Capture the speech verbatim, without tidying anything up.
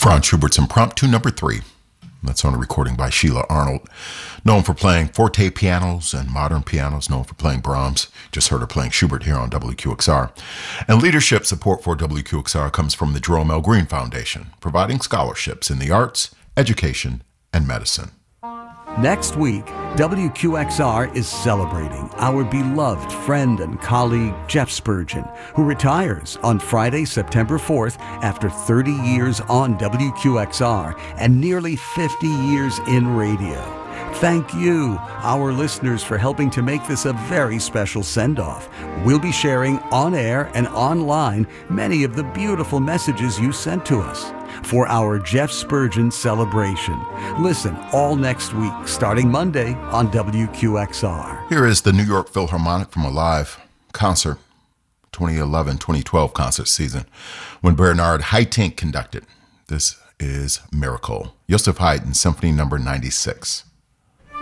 Franz Schubert's Impromptu Number Three. That's on a recording by Sheila Arnold, known for playing forte pianos and modern pianos, known for playing Brahms. Just heard her playing Schubert here on W Q X R. And leadership support for W Q X R comes from the Jerome L. Green Foundation, providing scholarships in the arts, education, and medicine. Next week, W Q X R is celebrating our beloved friend and colleague Jeff Spurgeon, who retires on Friday, September fourth after thirty years on W Q X R and nearly fifty years in radio. Thank you, our listeners, for helping to make this a very special send-off. We'll be sharing on air and online many of the beautiful messages you sent to us for our Jeff Spurgeon celebration. Listen all next week, starting Monday on W Q X R. Here is the New York Philharmonic from a live concert, twenty eleven twenty twelve concert season, when Bernard Haitink conducted. This is Miracle, Joseph Haydn, Symphony Number ninety-six.